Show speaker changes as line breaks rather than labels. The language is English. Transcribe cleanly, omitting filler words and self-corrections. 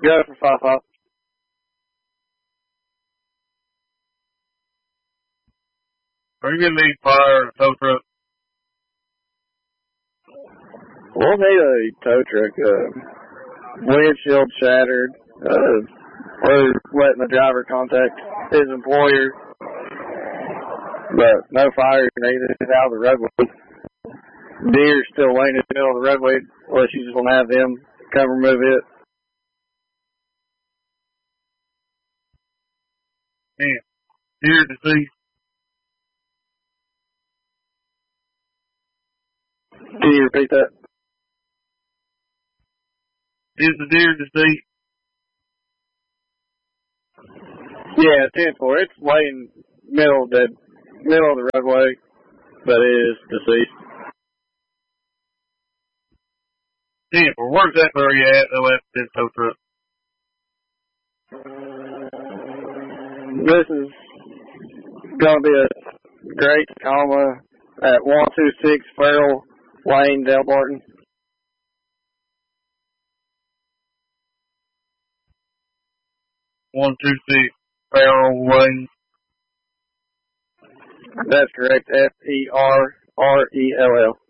Go for 5-5.
Are you going to need fire tow truck?
We'll need a tow truck. Windshield shattered. We're letting the driver contact his employer. But no fire needed out of the roadway. Deer still laying in the middle of the roadway unless you just want to have them come remove it.
Yeah. Deer deceased.
Can you repeat that?
Is the deer deceased?
Yeah, 10-4. It's laying middle of the roadway, but it is deceased.
10-4. Where's that area at? They'll have to tow truck.
This is going to be a great Tacoma at 126 Farrell Lane, Del Barton.
Farrell Lane.
That's correct. Ferrell.